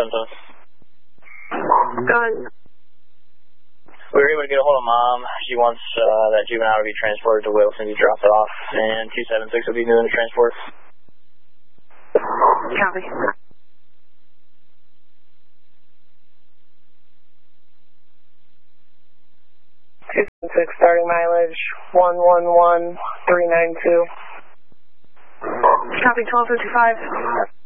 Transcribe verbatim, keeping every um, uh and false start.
seven seven. Go ahead. We were able to get a hold of Mom. She wants uh, that juvenile to be transported to Wilson to be dropped off, and two seven six will be doing the transport. Copy. two seven six, starting mileage one one one three nine two. Copy, twelve fifty-five.